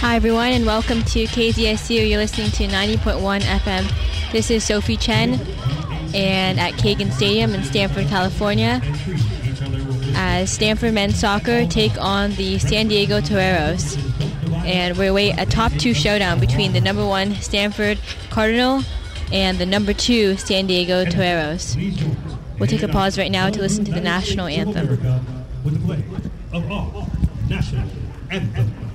Hi everyone and welcome to KZSU. You're listening to 90.1 FM. This is Sophie Chen and at Kagan Stadium in Stanford, California, as Stanford men's soccer take on the San Diego Toreros. And we await a top two showdown between the number one Stanford Cardinal and the number two San Diego Toreros. We'll take a pause right now to listen to the national anthem. With the play of our national anthem.